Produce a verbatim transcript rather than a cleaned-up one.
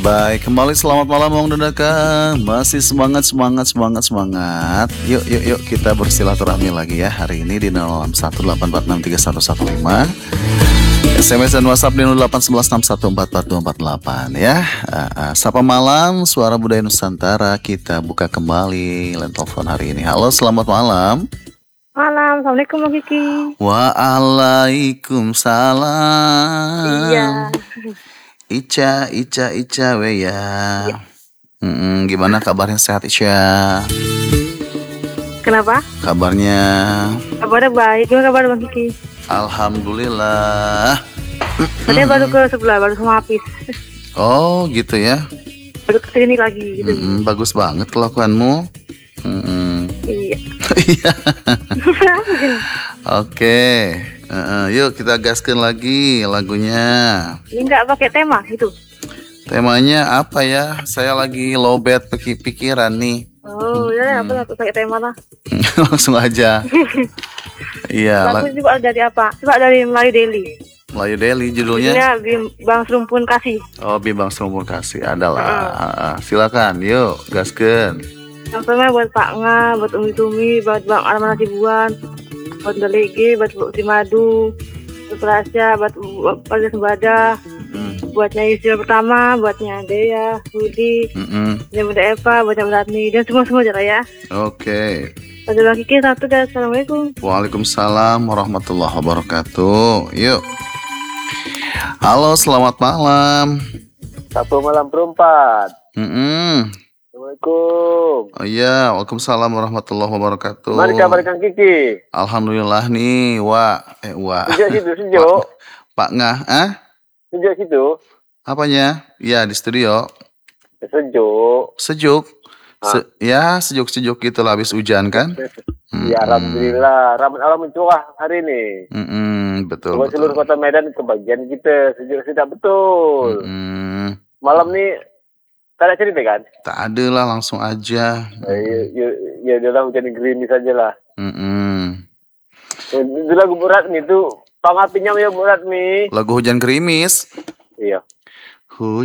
Baik, kembali selamat malam Bang Dodaka. Masih semangat, semangat, semangat, semangat. Yuk, yuk, yuk kita bersilaturahmi lagi ya hari ini di nol enam satu delapan empat enam tiga satu satu lima. S M S dan WhatsApp di nol delapan satu satu enam satu empat empat dua empat delapan ya. Uh, uh, Sapa malam, suara budaya Nusantara kita buka kembali line telepon hari ini. Halo, selamat malam. Malam, assalamualaikum Bang Kiki. Waalaikumsalam. Iya. Ica, Ica, Ica, we ya. Mm-mm, gimana kabarnya, sehat Ica? Kenapa? Kabarnya? Kabarnya baik. Gimana kabar Bang Kiki? Alhamdulillah. Tadi baru ke sebelah, baru sama Hafiz. Oh gitu ya. Baru ke sini lagi gitu. Mm-mm, bagus banget kelakuanmu. Mm-mm. Iya. Iya. Oke, uh, yuk kita gaskan lagi lagunya. Ini nggak pakai tema gitu. Temanya apa ya? Saya lagi lowbat peki- pikiran nih. Oh, ya apa pakai tema lah. Langsung aja. Iya. Lagu la- juga dari apa? Coba dari Melayu Daily. Melayu Daily judulnya. Judulnya Bim- Bang Serumpun Kasih. Oh, Bimbang Serumpun Kasih adalah. Uh, uh, silakan, yuk gaskan. Yang pertama buat Pak Nga, buat Umi Tumi, buat Bang Arman Hasibuan, buat Delege, buat Bu Madu, buat Rasya, buat Pada Sembada, Mm-mm. buatnya Yusril pertama, buatnya Dea, Budi, Mm-mm. buatnya Bunda Eva, buatnya Beratni, dan semua-semua aja ya. Oke. Pada Bang Kiki, satu dan Assalamualaikum. Waalaikumsalam warahmatullahi wabarakatuh. Yuk. Halo, selamat malam. Satu malam perempat. Mm-mm. Assalamualaikum. Oh iya, waalaikumsalam warahmatullahi wabarakatuh. Mari kabar Kang Kiki. Alhamdulillah nih, wa, eh wa. Sejuk situ, sejuk. Pak Ngah, ah? Sejuk situ. Apanya? Ya di studio. Sejuk. Sejuk. Se- ya sejuk-sejuk gitu lah habis hujan kan? Ya alhamdulillah, rahmat Allah mencurah hari ini. Mm-mm, betul. Buat betul. seluruh kota Medan kebagian kita sejuk tidak betul. Mm-mm. Malam nih tak ada cerita kan? Tak ada lah, langsung aja. Eh, Ya, ya, ya adalah hujan gerimis saja lah. Mm-mm. Itu lagu berat nih tuh. Pangapinya ya berat nih. Lagu hujan gerimis. Iya. Hujan